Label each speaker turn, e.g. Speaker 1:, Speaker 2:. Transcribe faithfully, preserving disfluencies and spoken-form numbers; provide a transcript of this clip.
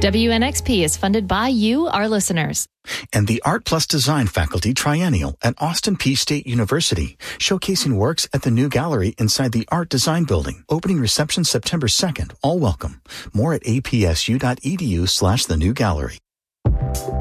Speaker 1: W N X P is funded by you, our listeners.
Speaker 2: And the Art Plus Design Faculty Triennial at Austin Peay State University, showcasing works at the new gallery inside the Art Design Building. Opening reception September second. All welcome. More at apsu.edu slash the new gallery.